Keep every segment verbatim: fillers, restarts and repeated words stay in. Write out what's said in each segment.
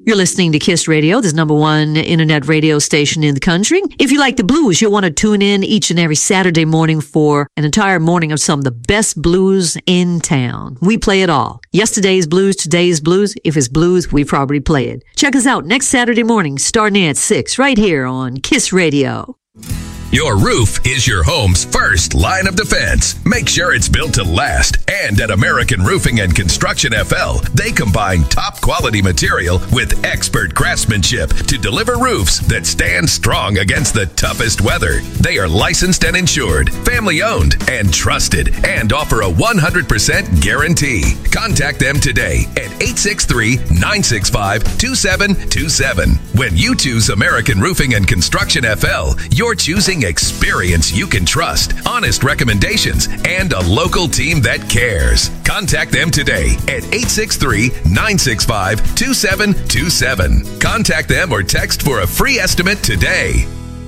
You're listening to KISS Radio, the number one internet radio station in the country. If you like the blues, you'll want to tune in each and every Saturday morning for an entire morning of some of the best blues in town. We play it all. Yesterday's blues, today's blues. If it's blues, we probably play it. Check us out next Saturday morning, starting at six, right here on KISS Radio. Your roof is your home's first line of defense. Make sure it's built to last. And at American Roofing and Construction F L, they combine top quality material with expert craftsmanship to deliver roofs that stand strong against the toughest weather. They are licensed and insured, family owned and trusted, and offer a one hundred percent guarantee. Contact them today at eight six three, nine six five, two seven two seven. When you choose American Roofing and Construction F L, you're choosing experience you can trust, honest recommendations, and a local team that cares. Contact them today at eight six three, nine six five, two seven two seven. Contact them or text for a free estimate today.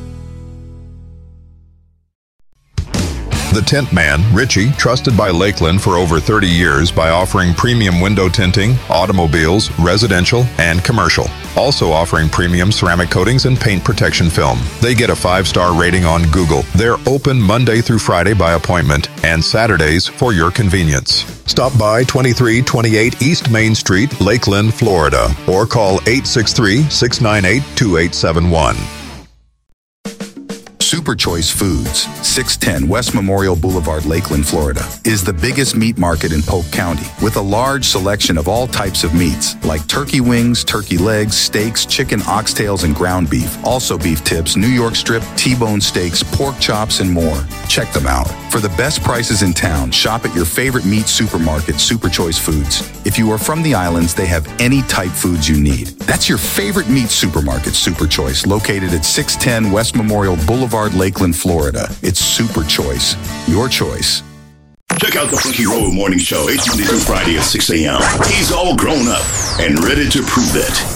The Tint Man, Richie, trusted by Lakeland for over thirty years by offering premium window tinting, automobiles, residential, and commercial. Also offering premium ceramic coatings and paint protection film. They get a five-star rating on Google. They're open Monday through Friday by appointment and Saturdays for your convenience. Stop by twenty-three twenty-eight East Main Street, Lakeland, Florida, or call eight six three, six nine eight, two eight seven one. Super Choice Foods, six ten West Memorial Boulevard, Lakeland, Florida, is the biggest meat market in Polk County with a large selection of all types of meats like turkey wings, turkey legs, steaks, chicken oxtails, and ground beef. Also beef tips, New York strip, T-bone steaks, pork chops, and more. Check them out. For the best prices in town, shop at your favorite meat supermarket, Super Choice Foods. If you are from the islands, they have any type foods you need. That's your favorite meat supermarket, Super Choice, located at six ten West Memorial Boulevard, Lakeland, Florida. It's Super Choice. Your choice. Check out the Funky Road Morning Show. It's Monday through Friday at six a.m. He's all grown up and ready to prove it.